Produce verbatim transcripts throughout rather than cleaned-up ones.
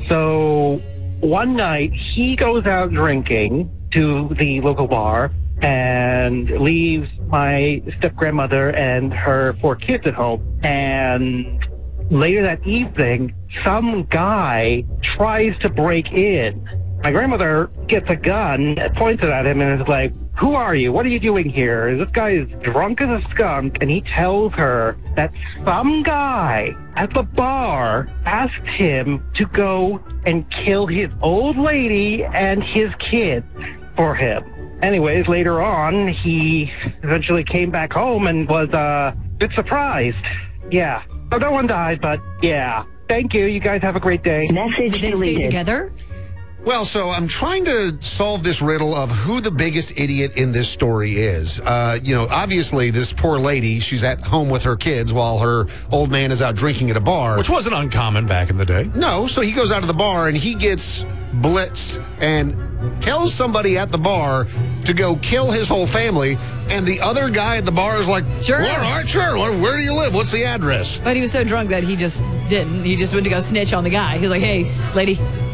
So one night, he goes out drinking to the local bar and leaves my step-grandmother and her four kids at home. And later that evening, some guy tries to break in. My grandmother gets a gun, points it at him, and is like, "Who are you? What are you doing here? This guy is drunk as a skunk." And he tells her that some guy at the bar asked him to go and kill his old lady and his kids for him. Anyways, later on, he eventually came back home and was uh, a bit surprised. Yeah. So no one died, but yeah. Thank you. You guys have a great day. Message Did they stay deleted. together? Well, so I'm trying to solve this riddle of who the biggest idiot in this story is. Uh, you know, obviously, this poor lady, she's at home with her kids while her old man is out drinking at a bar. Which wasn't uncommon back in the day. No, so he goes out to the bar and he gets blitzed and tells somebody at the bar to go kill his whole family. And the other guy at the bar is like, Sure. well, all right, sure. Where, where do you live? What's the address? But he was so drunk that he just didn't. He just went to go snitch on the guy. He was like, "Hey, lady."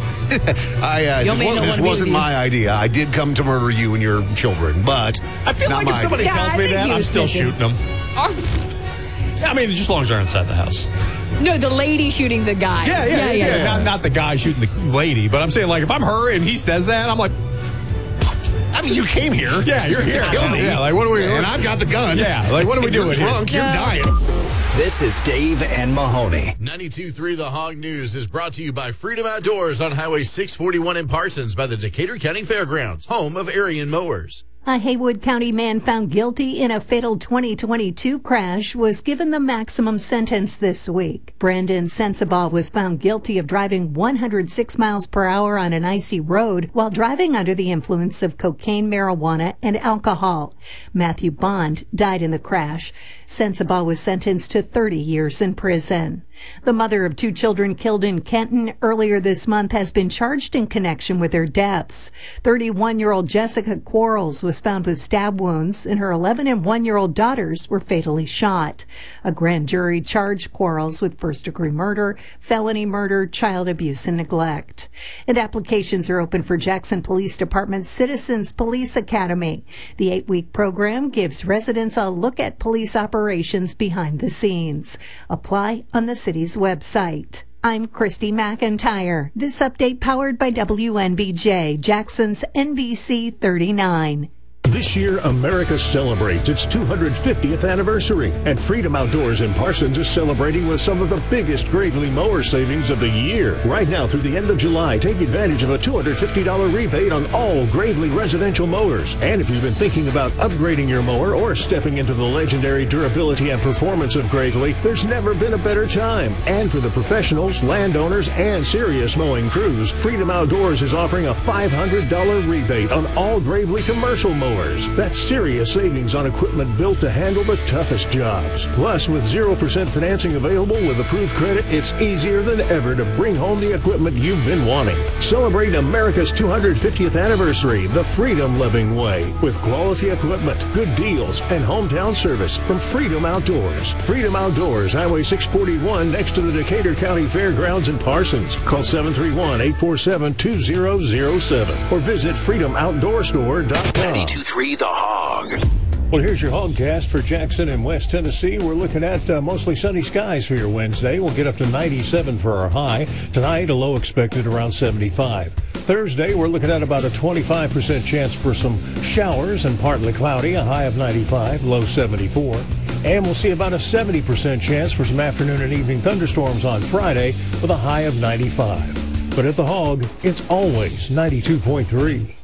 I, uh, Your this man was, don't this wanna be wasn't with you. my idea. I did come to murder you and your children, but I feel not like my if somebody idea. tells Yeah, I me think that, he I'm was still thinking. shooting them. I mean, just as long as they're inside the house. No, the lady shooting the guy. Yeah, yeah, yeah. yeah. Not, not the guy shooting the lady, but I'm saying, like, if I'm her and he says that, I'm like, I mean, you came here. yeah, you're to here. kill me. Yeah, like, what are we And I've got the gun. Yeah, like, what are we And you're doing here? drunk. You're Yeah. dying. This is Dave and Mahoney. ninety-two point three The Hog News is brought to you by Freedom Outdoors on Highway six forty-one in Parsons by the Decatur County Fairgrounds, home of Arian Mowers. A Haywood County man found guilty in a fatal twenty twenty-two crash was given the maximum sentence this week. Brandon Sensabaugh was found guilty of driving one hundred six miles per hour on an icy road while driving under the influence of cocaine, marijuana, and alcohol. Matthew Bond died in the crash. Sensabaugh was sentenced to thirty years in prison. The mother of two children killed in Kenton earlier this month has been charged in connection with their deaths. thirty-one-year-old Jessica Quarles was found with stab wounds, and her eleven and one-year-old daughters were fatally shot. A grand jury charged Quarles with first-degree murder, felony murder, child abuse, and neglect. And applications are open for Jackson Police Department's Citizens Police Academy. The eight-week program gives residents a look at police operations behind the scenes. Apply on the city's website. I'm Christy McIntyre. This update powered by W N B J, Jackson's N B C thirty-nine. This year, America celebrates its two hundred fiftieth anniversary, and Freedom Outdoors in Parsons is celebrating with some of the biggest Gravely mower savings of the year. Right now through the end of July, take advantage of a two hundred fifty dollars rebate on all Gravely residential mowers. And if you've been thinking about upgrading your mower or stepping into the legendary durability and performance of Gravely, there's never been a better time. And for the professionals, landowners, and serious mowing crews, Freedom Outdoors is offering a five hundred dollars rebate on all Gravely commercial mowers. That's serious savings on equipment built to handle the toughest jobs. Plus, with zero percent financing available with approved credit, it's easier than ever to bring home the equipment you've been wanting. Celebrate America's two hundred fiftieth anniversary the freedom-loving way with quality equipment, good deals, and hometown service from Freedom Outdoors. Freedom Outdoors, Highway six forty-one, next to the Decatur County Fairgrounds in Parsons. Call seven three one, eight four seven, two zero zero seven or visit freedom outdoor store dot com. ninety-two point three The Hog. Well, here's your Hogcast for Jackson and West Tennessee. We're looking at uh, mostly sunny skies for your Wednesday. We'll get up to ninety-seven for our high. Tonight, a low expected around seventy-five. Thursday, we're looking at about a twenty-five percent chance for some showers and partly cloudy, a high of ninety-five, low seventy-four. And we'll see about a seventy percent chance for some afternoon and evening thunderstorms on Friday with a high of ninety-five. But at the Hog, it's always ninety-two point three.